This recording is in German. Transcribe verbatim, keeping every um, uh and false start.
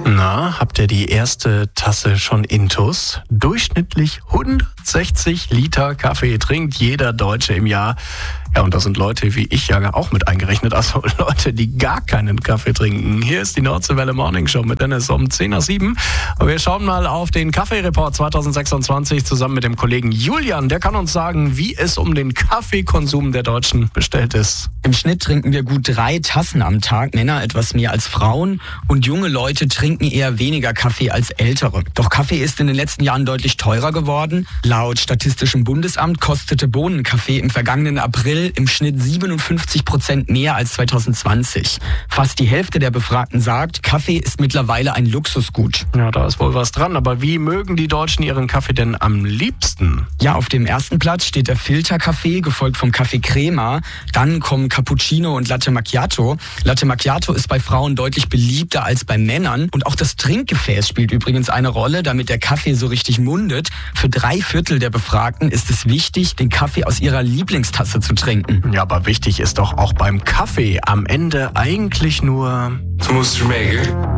Na, habt ihr die erste Tasse schon intus? Durchschnittlich hundertsechzig Liter Kaffee trinkt jeder Deutsche im Jahr. Ja, und da sind Leute wie ich ja auch mit eingerechnet, also Leute, die gar keinen Kaffee trinken. Hier ist die Nordseewelle Morning Show mit Dennis um zehn nach sieben. Und wir schauen mal auf den Kaffee-Report zwanzig sechsundzwanzig zusammen mit dem Kollegen Julian. Der kann uns sagen, wie es um den Kaffeekonsum der Deutschen bestellt ist. Im Schnitt trinken wir gut drei Tassen am Tag, Männer etwas mehr als Frauen. Und junge Leute trinken eher weniger Kaffee als ältere. Doch Kaffee ist in den letzten Jahren deutlich teurer geworden. Laut Statistischem Bundesamt kostete Bohnenkaffee im vergangenen April im Schnitt siebenundfünfzig Prozent mehr als zwanzig zwanzig. Fast die Hälfte der Befragten sagt, Kaffee ist mittlerweile ein Luxusgut. Ja, da ist wohl was dran. Aber wie mögen die Deutschen ihren Kaffee denn am liebsten? Ja, auf dem ersten Platz steht der Filterkaffee, gefolgt vom Kaffee Crema. Dann kommen Cappuccino und Latte Macchiato. Latte Macchiato ist bei Frauen deutlich beliebter als bei Männern. Und auch das Trinkgefäß spielt übrigens eine Rolle, damit der Kaffee so richtig mundet. Für drei Viertel der Befragten ist es wichtig, den Kaffee aus ihrer Lieblingstasse zu trinken. Ja, aber wichtig ist doch auch beim Kaffee am Ende eigentlich nur... Du musst schmecken.